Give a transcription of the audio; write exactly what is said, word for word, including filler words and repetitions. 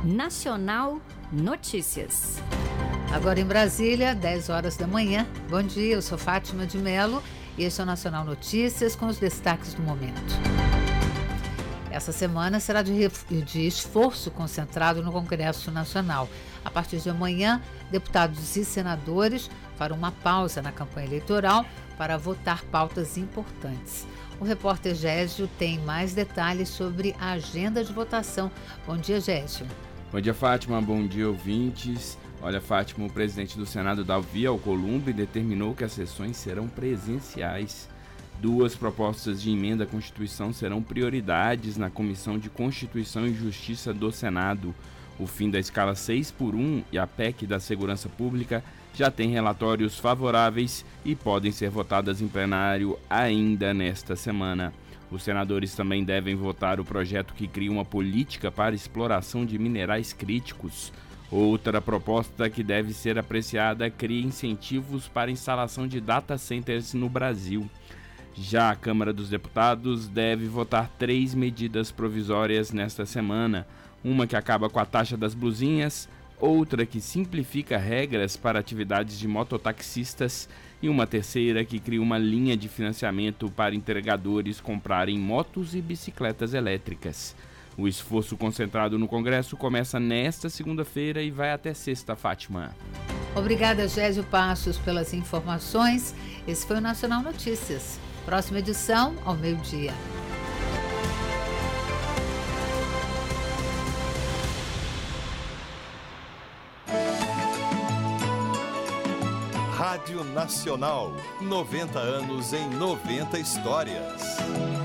Nacional Notícias. Agora em Brasília, dez horas da manhã. Bom dia, eu sou Fátima de Mello e este é o Nacional Notícias com os destaques do momento. Essa semana será de, de esforço concentrado no Congresso Nacional. A partir de amanhã, deputados e senadores farão uma pausa na campanha eleitoral para votar pautas importantes. O repórter Gésio tem mais detalhes sobre a agenda de votação. Bom dia, Gésio. Bom dia, Fátima. Bom dia, ouvintes. Olha, Fátima, o presidente do Senado, Davi Alcolumbre, determinou que as sessões serão presenciais. Duas propostas de emenda à Constituição serão prioridades na Comissão de Constituição e Justiça do Senado. O fim da escala seis por um e a P E C da Segurança Pública já têm relatórios favoráveis e podem ser votadas em plenário ainda nesta semana. Os senadores também devem votar o projeto que cria uma política para exploração de minerais críticos. Outra proposta que deve ser apreciada cria incentivos para a instalação de data centers no Brasil. Já a Câmara dos Deputados deve votar três medidas provisórias nesta semana. Uma que acaba com a taxa das blusinhas, outra que simplifica regras para atividades de mototaxistas e uma terceira que cria uma linha de financiamento para entregadores comprarem motos e bicicletas elétricas. O esforço concentrado no Congresso começa nesta segunda-feira e vai até sexta, Fátima. Obrigada, Gésio Passos, pelas informações. Esse foi o Nacional Notícias. Próxima edição, ao meio-dia. Rádio Nacional, noventa anos em noventa histórias.